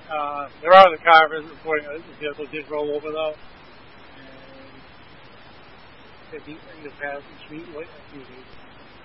There are the cars reporting that the vehicle did roll over though. And in the past, the street, what, excuse me,